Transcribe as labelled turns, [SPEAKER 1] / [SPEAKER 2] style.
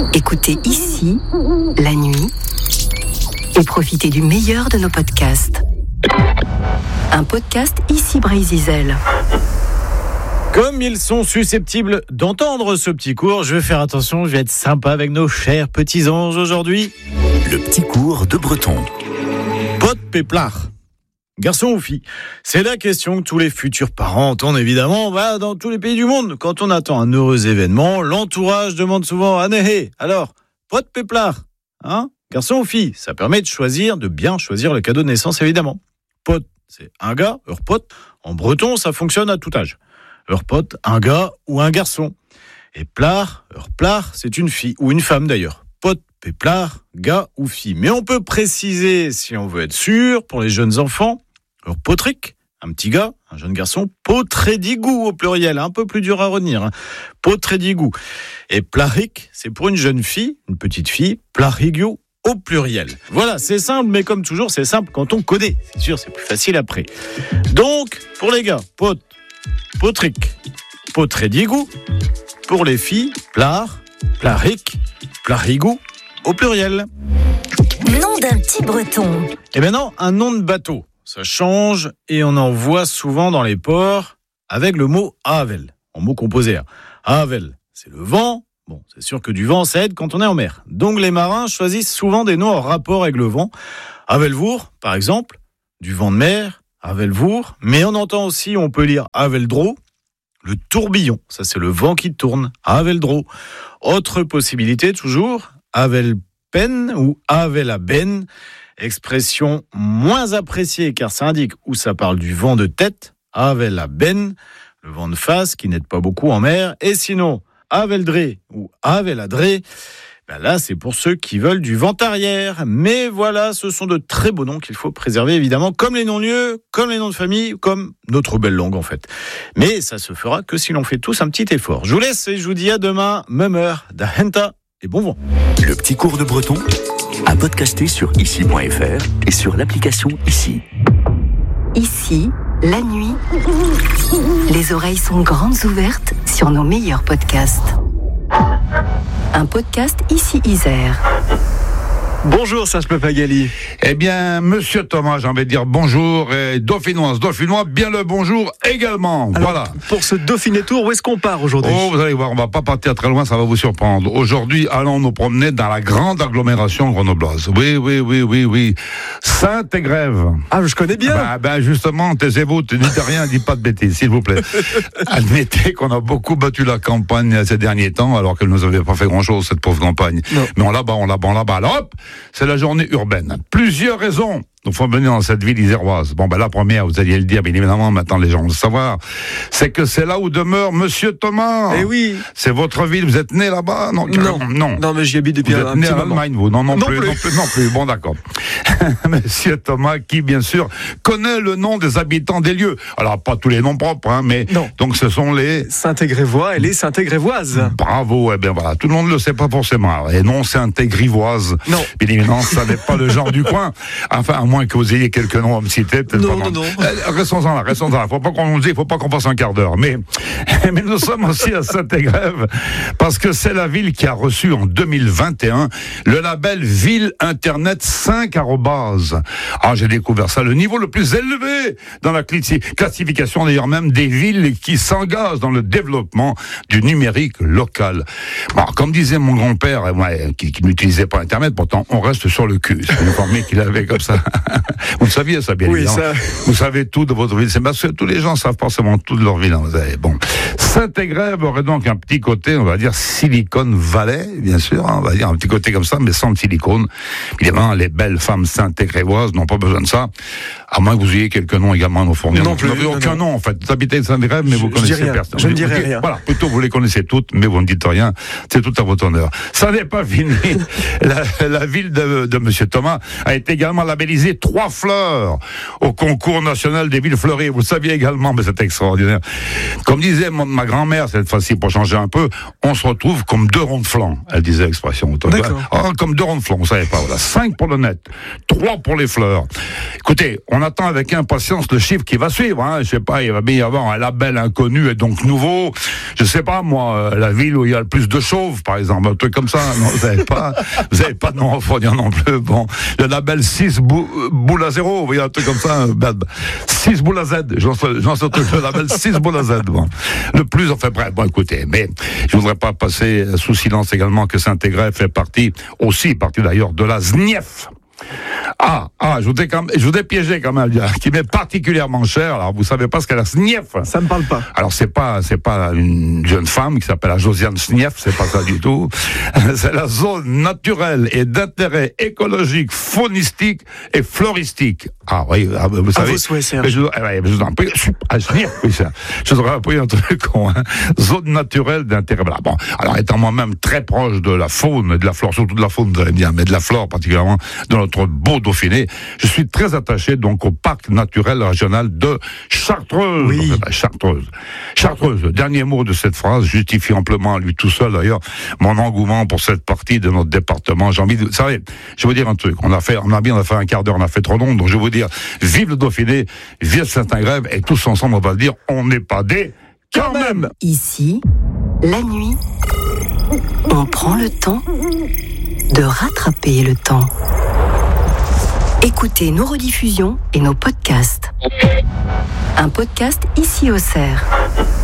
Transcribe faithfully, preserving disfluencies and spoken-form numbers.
[SPEAKER 1] Écoutez ici, la nuit, et profitez du meilleur de nos podcasts. Un podcast Ici Brésil.
[SPEAKER 2] Comme ils sont susceptibles d'entendre ce petit cours, je vais faire attention, je vais être sympa avec nos chers petits anges aujourd'hui.
[SPEAKER 3] Le petit cours de Breton.
[SPEAKER 2] Pote péplard. Garçon ou fille? C'est la question que tous les futurs parents entendent évidemment bah, dans tous les pays du monde. Quand on attend un heureux événement, l'entourage demande souvent « Anéhé, alors, pote péplard, hein? Garçon ou fille ?» Ça permet de choisir, de bien choisir le cadeau de naissance évidemment. Pote, c'est un gars, leur pote. En breton, ça fonctionne à tout âge. Leur pote, un gars ou un garçon. Et plard, leur plard, c'est une fille ou une femme d'ailleurs. Pote, péplard, gars ou fille. Mais on peut préciser, si on veut être sûr, pour les jeunes enfants, leur potric, un petit gars, un jeune garçon, potrédigou au pluriel, un peu plus dur à retenir. Hein. Potrédigou. Et plaric, c'est pour une jeune fille, une petite fille, plarigio au pluriel. Voilà, c'est simple, mais comme toujours, c'est simple quand on connaît. C'est sûr, c'est plus facile après. Donc, pour les gars, pote, potric, potrédigou. Pour les filles, plard, plaric, plarigou au pluriel.
[SPEAKER 1] Nom d'un petit breton.
[SPEAKER 2] Et maintenant, un nom de bateau. Ça change et on en voit souvent dans les ports avec le mot havel, en mot composé. Havel, c'est le vent. Bon, c'est sûr que du vent, ça aide quand on est en mer. Donc les marins choisissent souvent des noms en rapport avec le vent. Havelvour, par exemple, du vent de mer, Havelvour. Mais on entend aussi, on peut lire Haveldro, le tourbillon. Ça, c'est le vent qui tourne. Haveldro. Autre possibilité, toujours, Havelpen ou Havelaben. Expression moins appréciée car ça indique où ça parle du vent de tête, Havelaben, le vent de face qui n'aide pas beaucoup en mer. Et sinon, Haveldré ou Haveladré, ben là c'est pour ceux qui veulent du vent arrière. Mais voilà, ce sont de très beaux noms qu'il faut préserver évidemment, comme les non-lieux, comme les noms de famille, comme notre belle langue en fait. Mais ça se fera que si l'on fait tous un petit effort. Je vous laisse et je vous dis à demain, même heure, d'Ahenta et bon vent.
[SPEAKER 3] Le petit cours de breton à podcaster sur ici point f r et sur l'application Ici.
[SPEAKER 1] Ici, la nuit, les oreilles sont grandes ouvertes sur nos meilleurs podcasts. Un podcast Ici Isère.
[SPEAKER 4] Bonjour Serge Papagali.
[SPEAKER 5] Eh bien, monsieur Thomas, j'ai envie de dire bonjour, et dauphinoise, dauphinois, bien le bonjour également.
[SPEAKER 4] Alors,
[SPEAKER 5] voilà.
[SPEAKER 4] Pour ce Dauphiné Tour, où est-ce qu'on part aujourd'hui?
[SPEAKER 5] Oh, vous allez voir, on va pas partir très loin, ça va vous surprendre. Aujourd'hui, allons nous promener dans la grande agglomération grenobloise. Oui, oui, oui, oui, oui. Saint-Égrève.
[SPEAKER 4] Ah, je connais bien.
[SPEAKER 5] Ben, ben justement, taisez-vous, ne dites rien, dites pas de bêtises, s'il vous plaît. Admettez qu'on a beaucoup battu la campagne ces derniers temps, alors qu'elle ne nous avait pas fait grand-chose, cette pauvre campagne. Non. Mais on la bat, on la bat, on la bat. Alors hop, c'est la journée urbaine. Plusieurs raisons nous font venir dans cette ville iséroise. Bon, ben la première, vous alliez le dire, bien évidemment, maintenant les gens le savoir, c'est que c'est là où demeure Monsieur Thomas.
[SPEAKER 4] Eh oui.
[SPEAKER 5] C'est votre ville, vous êtes né là-bas? Non,
[SPEAKER 4] non,
[SPEAKER 5] non.
[SPEAKER 4] Non, mais j'y habite depuis
[SPEAKER 5] vous
[SPEAKER 4] un,
[SPEAKER 5] êtes
[SPEAKER 4] un
[SPEAKER 5] né
[SPEAKER 4] petit
[SPEAKER 5] à
[SPEAKER 4] moment.
[SPEAKER 5] Allemagne, vous? Non, non,
[SPEAKER 4] non
[SPEAKER 5] plus,
[SPEAKER 4] plus.
[SPEAKER 5] non plus, non plus. Bon, d'accord. Monsieur Thomas, qui, bien sûr, connaît le nom des habitants des lieux. Alors, pas tous les noms propres, hein, mais
[SPEAKER 4] non.
[SPEAKER 5] Donc ce sont les
[SPEAKER 4] Saint-Égrévois et les Saint-Égrévoises.
[SPEAKER 5] Bravo, eh bien voilà, tout le monde ne le sait pas forcément. Et non, Saint-Égrivoise. Non. Bien évidemment, ça n'est pas le genre du coin. Enfin, à moins que vous ayez quelques noms à me citer.
[SPEAKER 4] Non, non, non.
[SPEAKER 5] Euh, restons-en là, restons-en là. Faut pas qu'on nous dise, faut pas qu'on passe un quart d'heure. Mais, mais nous sommes aussi à Saint-Égrève parce que c'est la ville qui a reçu en deux mille vingt et un le label Ville Internet cinq arrobase. Ah, j'ai découvert ça, le niveau le plus élevé dans la classification d'ailleurs même des villes qui s'engagent dans le développement du numérique local. Bon, comme disait mon grand-père, ouais, qui, qui n'utilisait pas Internet, pourtant on reste sur le cul. C'est informé qu'il avait comme ça. Vous le saviez ça, bien
[SPEAKER 4] oui,
[SPEAKER 5] évidemment. Ça... Vous savez tout de votre ville. C'est parce que tous les gens savent forcément tout de leur ville. Hein, vous avez, bon. Saint-Égrève aurait donc un petit côté, on va dire, Silicon Valley, bien sûr. Hein, on va dire un petit côté comme ça, mais sans le silicone. Évidemment, les belles femmes saint-égrévoises n'ont pas besoin de ça. À moins que vous ayez quelques noms également à nous fournir.
[SPEAKER 4] Non, plus,
[SPEAKER 5] vous n'avez aucun
[SPEAKER 4] non.
[SPEAKER 5] nom, en fait. Vous habitez Saint-Égrève, mais
[SPEAKER 4] je,
[SPEAKER 5] vous connaissez
[SPEAKER 4] rien.
[SPEAKER 5] personne.
[SPEAKER 4] Je ne dirai
[SPEAKER 5] vous,
[SPEAKER 4] rien.
[SPEAKER 5] Voilà, plutôt vous les connaissez toutes, mais vous ne dites rien. C'est tout à votre honneur. Ça n'est pas fini. la, la ville de, de Monsieur Thomas a été également labellisée trois fleurs au concours national des villes fleuries. Vous le saviez également, mais c'est extraordinaire. Comme disait mon, ma grand-mère, cette fois-ci, pour changer un peu, on se retrouve comme deux ronds de flanc, elle disait l'expression.
[SPEAKER 4] D'accord.
[SPEAKER 5] Oh, comme deux ronds de flanc, vous savez pas, voilà. Cinq pour le net, trois pour les fleurs. Écoutez, on attend avec impatience le chiffre qui va suivre, hein. Je sais pas, il va bien y avoir un label inconnu et donc nouveau. Je sais pas, moi, euh, la ville où il y a le plus de chauves, par exemple, un truc comme ça. Non, vous avez pas, vous avez pas de nom à fournir non plus. Bon, le label six bou, boules à zéro, vous voyez, un truc comme ça, six boules à Z, j'en sais, j'en sais truc, le label six boules à Z, bon. Le plus, enfin bref, bon, écoutez, mais je voudrais pas passer sous silence également que Saint-Égrève fait partie, aussi partie d'ailleurs, de la Z N I E F. Ah, ah, je vous ai, quand même, je vous ai piégé quand même, qui m'est particulièrement cher. Alors, vous savez pas ce qu'est la S N I E F.
[SPEAKER 4] Ça me parle pas.
[SPEAKER 5] Alors, c'est pas, c'est pas une jeune femme qui s'appelle la Josiane S N I E F, c'est pas ça du tout. C'est la zone naturelle et d'intérêt écologique, faunistique et floristique. Ah oui, vous savez.
[SPEAKER 4] À vos souhaits, Serge.
[SPEAKER 5] Mais je, eh, je vous en prie, ah, S N I E F, oui, ça. Je vous aurais appris un truc con, hein. Zone naturelle d'intérêt. Voilà, bon. Alors, étant moi-même très proche de la faune et de la flore, surtout de la faune, vous allez me dire, mais de la flore particulièrement, de notre beau Dauphiné, je suis très attaché donc au parc naturel régional de Chartreuse.
[SPEAKER 4] Oui.
[SPEAKER 5] Donc, Chartreuse. Chartreuse, dernier mot de cette phrase, justifie amplement à lui tout seul d'ailleurs mon engouement pour cette partie de notre département. J'ai envie de, vous savez, je vais vous dire un truc. On a fait, on a bien, on a fait un quart d'heure, on a fait trop long, donc je vais vous dire, vive le Dauphiné, vive Saint-Égrève, et tous ensemble on va le dire, on n'est pas des quand même.
[SPEAKER 1] Ici, la nuit, on prend le temps de rattraper le temps. Écoutez nos rediffusions et nos podcasts. Un podcast Ici Auxerre.